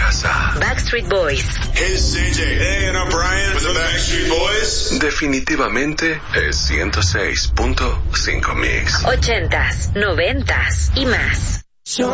casa. Backstreet Boys. Hey, CJ. Hey, and I'm Brian with the Backstreet Boys. Definitivamente es 106.5 Mix. 80s, 90s y más.